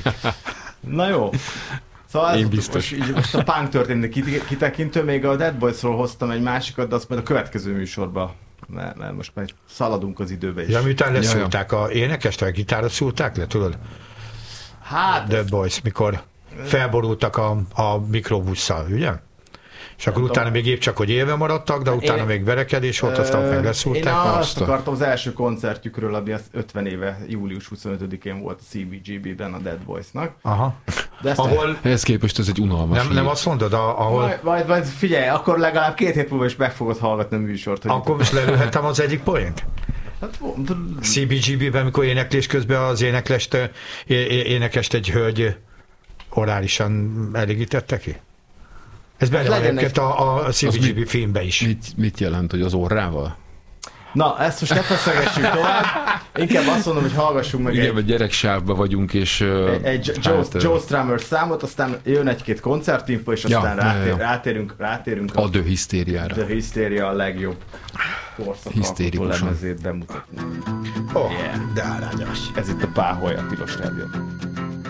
Na jó. Szóval Én biztos. Most a punk történik kitekintő, még a Dead Boys-ról hoztam egy másikat, de azt majd a következő műsorban, mert most már szaladunk az időbe is. Ja, miután leszúrták a énekest, a gitára szúrták le, tudod? Hát... Dead Boys, mikor felborultak a mikrobusszal, ugye? És akkor utána még épp csak, hogy élve maradtak, de utána még verekedés volt, aztán meg leszúrták. Én azt akartam az első koncertjükről, ami az 50 éve, július 25-én volt a CBGB-ben a Dead Boys-nak. Aha. De ehhez képest ez egy unalmas. Nem azt mondod, ahol... Majd figyelj, akkor legalább 2 hét múlva is meg fogod hallgatni a műsort. Akkor most lelőhettem az egyik poént? Hát, CBGB-ben, amikor éneklés közben az énekest egy hölgy orálisan elégítette ki? Ez benne van egyébként a CBGB filmben is. Mit jelent, hogy az orrával? Na, ezt most ne feszegessük tovább. Inkább azt mondom, hogy hallgassunk meg. Igen, egy gyereksávban vagyunk, és... Egy Joe Strummer számot, aztán jön egy-két koncertinfo, és aztán rátérünk a The Hysteriára. The Hysteria a legjobb korszakalkotó lemezét bemutatni. Oh, yeah. De arányos. Ez itt a Páholy, a Tilos Rádió.